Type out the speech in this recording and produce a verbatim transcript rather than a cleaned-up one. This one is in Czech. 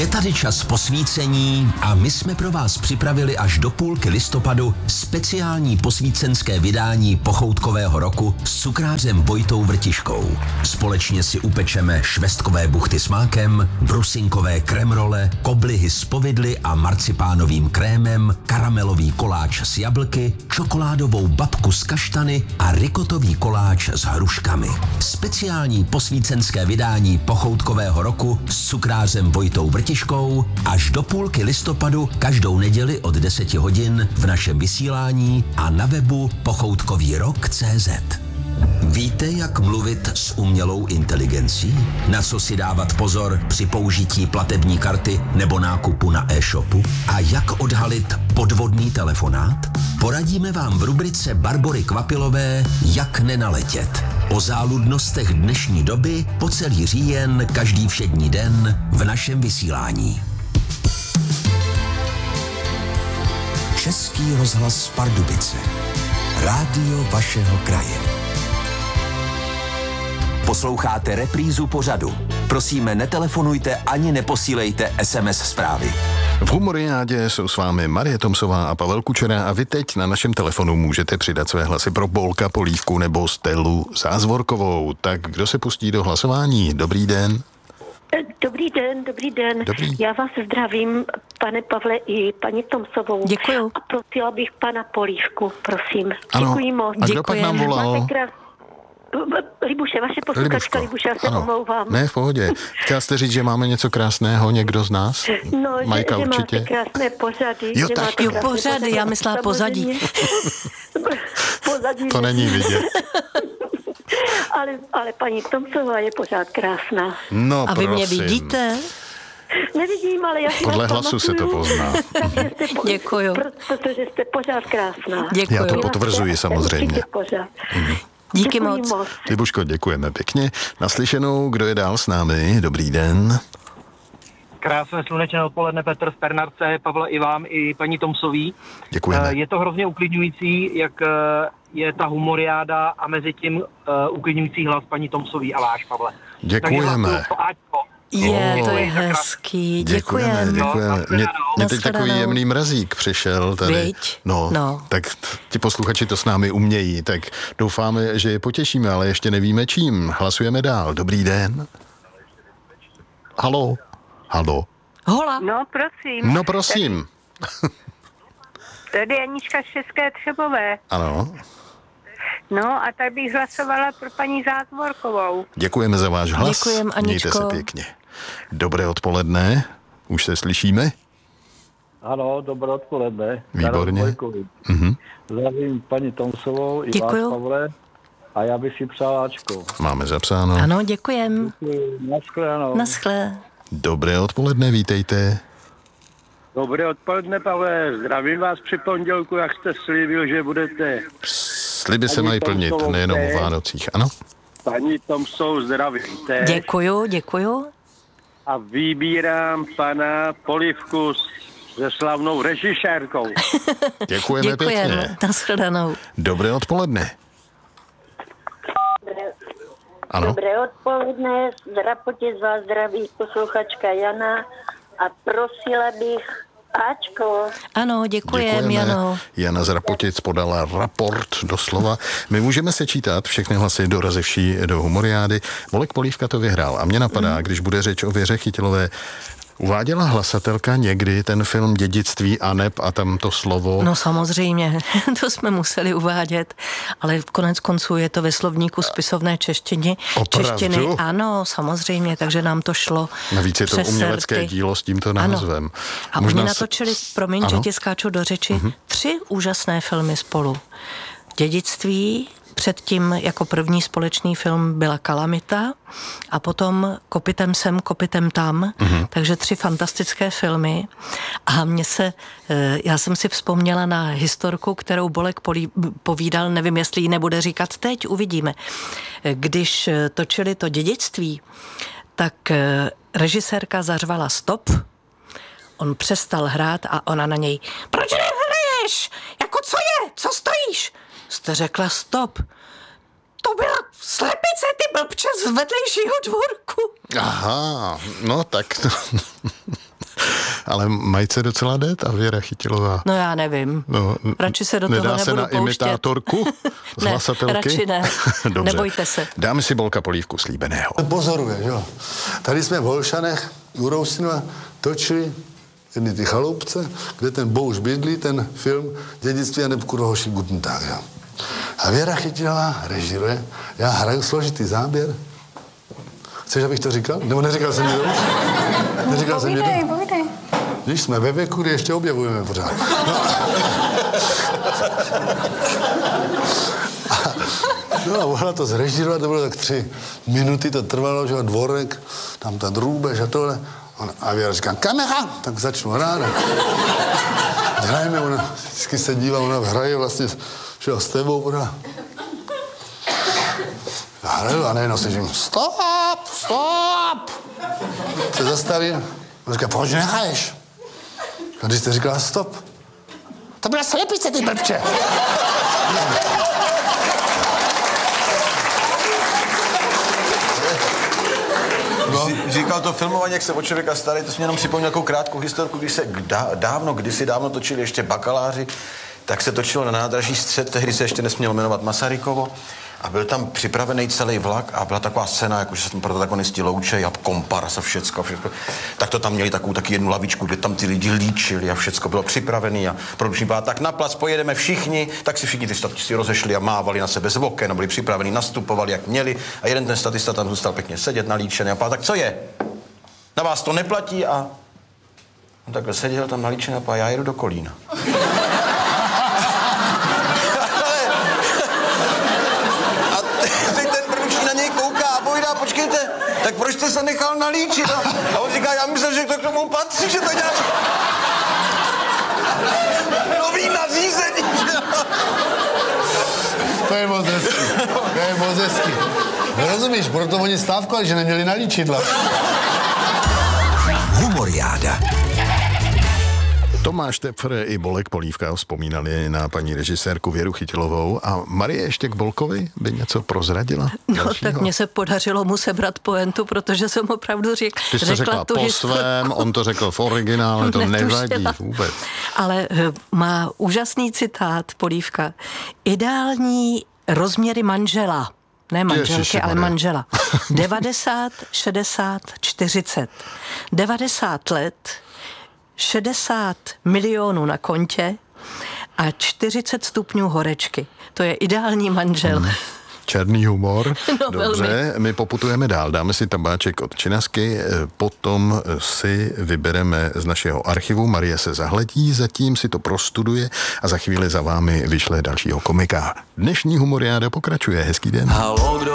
tady čas posvícení a my jsme pro vás připravili až do půlky listopadu speciální posvícenské vydání pochoutkového roku s cukrářem Vojtou Vrtiškou. Společně si upečeme švestkové buchty s mákem, brusinkové kremrole, koblihy s povidly a marcipánovým krémem, karamelový koláč s jablky, čokoládovou babku s kaštany a rikotový koláč s hruškami. Speciální posvícenské vydání pochoutkového roku s cukrářem Vojtou Vrtiškou až do půlky listopadu každou neděli od deseti hodin v našem vysílání a na webu pochoutkový rok tečka cé zet. Víte, jak mluvit s umělou inteligencí? Na co si dávat pozor při použití platební karty nebo nákupu na e-shopu? A jak odhalit podvodný telefonát? Poradíme vám v rubrice Barbory Kvapilové Jak nenaletět. O záludnostech dnešní doby po celý říjen každý všední den v našem vysílání. Český rozhlas Pardubice. Rádio vašeho kraje. Posloucháte reprízu pořadu. Prosíme, netelefonujte ani neposílejte es em es zprávy. V Humoriádě jsou s vámi Marie Tomsová a Pavel Kučera a vy teď na našem telefonu můžete přidat své hlasy pro Bolka Polívku nebo Stelu Zázvorkovou. Tak kdo se pustí do hlasování? Dobrý den. Dobrý den, dobrý den. Dobrý. Já vás zdravím, pane Pavle, i paní Tomsovou. Děkuju. A prosila bych pana Polívku, prosím. Ano. Děkuji moc. A kdo pak nám volal? Máte krás... Libuše, vaše posluchačka Libuše, já se ano. omlouvám. Ne, v pohodě. Chtěla jste říct, že máme něco krásného, někdo z nás? No, Majka že, že určitě. máte krásné pořady. Jo, že tak. máte Jo, krásné pořady, já myslela pozadí. pozadí. To není vidět. ale, ale paní Tomsová je pořád krásná. No, A vy prosím. mě vidíte? Nevidím, ale já si Podle vás hlasu se to pamatuju. pozná. Takže jste po- Děkuju. Pro, protože jste pořád krásná. Děkuju. Já to potvrzuji samozřejmě. Určitě pořád. Díky Děkuji moc. moc. Libuško, děkujeme pěkně. Naslyšenou, kdo je dál s námi? Dobrý den. Krásné slunečné odpoledne, Petr z Pernarce, Pavla i vám, i paní Tomsový. Děkujeme. Eh, Je to hrozně uklidňující, jak eh, je ta humoriáda a mezi tím eh, uklidňující hlas paní Tomsový a váš, Pavle. Děkujeme. Takže hlasuju Ačko. Je, to je Oj. hezký. Děkujeme, Děkujem. děkujeme. No, Mně, mně teď nashledanou. takový jemný mrazík přišel tady. Viď? No, No. tak t- ti posluchači to s námi umějí, tak doufáme, že je potěšíme, ale ještě nevíme čím. Hlasujeme dál. Dobrý den. Halo. Halo. Hola. No, prosím. No prosím. Tady je Anička z České Třebové. Ano. No a tak bych hlasovala pro paní Zázvorkovou. Děkujeme za váš hlas. Děkujem, Mějte Aničko. se pěkně. Dobré odpoledne. Už se slyšíme? Ano, dobré odpoledne. Výborně. Mhm. Zdravím paní Tomsovou i Děkuju. vás, Pavle. A já bych si přál Ačko. Máme zapsáno. Ano, děkujem. Naschledanou. Naschle. Dobré odpoledne, vítejte. Dobré odpoledne, Pavle. Zdravím vás při pondělku, jak jste slíbil, že budete. Sliby se Paní mají plnit, Tomsovou, nejenom ne? o Vánocích. Ano? Paní Tomsovou zdravíte. Děkuju, děkuju. A vybírám pana Polívku se slavnou režisérkou. Děkujeme pěkně. Děkujeme. Naschledanou. Dobré odpoledne. Ano. Dobré odpoledne, z Rapotic vás zdraví posluchačka Jana a prosila bych Ačko. Ano, děkujem, Jano. Jana z Rapotic podala raport doslova. My můžeme sečítat všechny hlasy dorazivší do humoriády. Bolek Polívka to vyhrál a mě napadá, mm. když bude řeč o Věře Chytilové, uváděla hlasatelka někdy ten film Dědictví aneb a tam to slovo... No samozřejmě, to jsme museli uvádět, ale konec konců je to ve slovníku spisovné češtiny. Opravdu? Češtiny, ano, samozřejmě, takže nám to šlo. Navíc je to přes umělecké rty. dílo s tímto názvem. Ano. A Možná oni s- natočili, promiň, Ano. že ti skáču do řeči, Mhm. tři úžasné filmy spolu. Dědictví, předtím jako první společný film byla Kalamita a potom Kopitem sem, kopitem tam, Mhm. takže tři fantastické filmy. A mně se, eh, já jsem si vzpomněla na historku, kterou Bolek polí, povídal, nevím, jestli ji nebude říkat teď, uvidíme. Když eh, točili to Dědictví, tak eh, režisérka zařvala stop, on přestal hrát a ona na něj, proč nehraješ? Jako co je? Co stojíš? Jste řekla stop. To byla slepice, ty blbče z vedlejšího dvorku. Aha, no tak to... Ale mají se docela det a Věra Chytilová. No já nevím. No, radši se do toho nedá nebudu se na pouštět. imitátorku z Ne, hlasatelky? radši ne. Dobře. Nebojte se. Dáme si Bolka Polívku slíbeného. Pozoruje, že jo. Tady jsme v Holšanech u Roustinova točili jedny ty chaloupce, kde ten Bouš bydlí, ten film Dědictví a Nebkurohoši Guten Tag, jo. A Věra Chytilová režiruje, já hraju složitý záběr. Chceš, abych to říkal? Nebo neříkal jsem někdo? Neříkal jsem někdo? Povídej, povídej. Když jsme ve věku, kdy ještě objevujeme pořád. No, no ona to zrežírovat, to bylo tak tři minuty, to trvalo, že jo, dvorek, tam ta drůbež a tohle. A Věra říká, kamera, tak začnu hrát. Hrajeme, ona vždycky se dívá, ona hraje vlastně, že jo, s tebou, ona. Já hraju a nejenom slyším, stop, stop. Se zastavím. On říká, proč nehraješ? A když jste říkala stop, to byla slepice, ty blbče. No. Říkal to filmování, jak se o člověka starý, to jsem jenom připomněl nějakou krátkou historku, když se dávno, kdysi dávno točili ještě bakaláři, tak se točilo na nádraží Střed, tehdy se ještě nesmělo jmenovat Masarykovo. A byl tam připravený celý vlak a byla taková scéna, jakože se tam protagonisti loučej a kompas a všecko, všecko. Tak to tam měli takovou taky jednu lavičku, kde tam ty lidi líčili a všecko bylo připravený a produční byla tak na plac pojedeme všichni, tak si všichni ty statisti rozešli a mávali na sebe z oken a byli připraveni, nastupovali jak měli a jeden ten statista tam zůstal pěkně sedět nalíčený a pál, tak co je? Na vás to neplatí a on takhle seděl tam nalíčený a pál, já jedu do Kolína. Počkejte, tak proč jste se nechal nalíčit? A on říká, já myslím, že to k tomu patří, že to nějak... Nový nařízení. To je moc hezký. To je moc hezký. Rozumíš, proto oni stávkovali, že neměli nalíčidla. Humoriáda. Tomáš Tepfr i Bolek Polívka vzpomínali na paní režisérku Věru Chytilovou a Marie ještě k Bolkovi by něco prozradila? No dalšího? tak mně se podařilo mu sebrat poentu, protože jsem opravdu řek, Ty jsi řekla řekla tu po historku. svém, on to řekl v originále, to Netušila. nevadí vůbec. Ale má úžasný citát Polívka. Ideální rozměry manžela. Ne manželky, Ježiši, ale Maria. manžela. devadesát, šedesát, čtyřicet. devadesát let, šedesát milionů na kontě a čtyřicet stupňů horečky. To je ideální manžel. Hmm. Černý humor. No, Dobře, velmi. my poputujeme dál. Dáme si tabáček od Činasky, potom si vybereme z našeho archivu. Marie se zahledí, zatím si to prostuduje a za chvíli za vámi vyšle dalšího komika. Dnešní humoriáda pokračuje. Hezký den. Halo,